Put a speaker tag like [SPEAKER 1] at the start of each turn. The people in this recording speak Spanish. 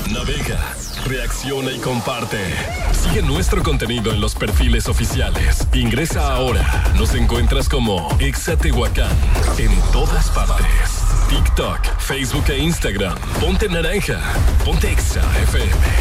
[SPEAKER 1] Navega, reacciona y comparte. Sigue nuestro contenido en los perfiles oficiales. Ingresa ahora. Nos encuentras como Exa Tehuacán en todas partes. TikTok, Facebook e Instagram. Ponte naranja. Ponte Exa FM.